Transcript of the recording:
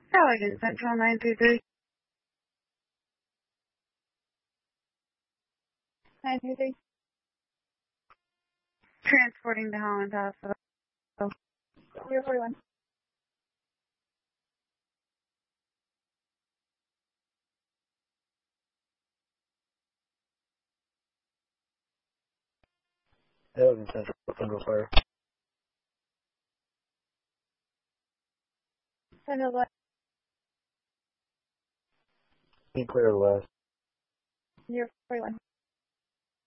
Allegan Central 923. 923. Transporting to Holland Hospital. 041. Allegan Central, Central Fire. Central West. Be clear west. 041.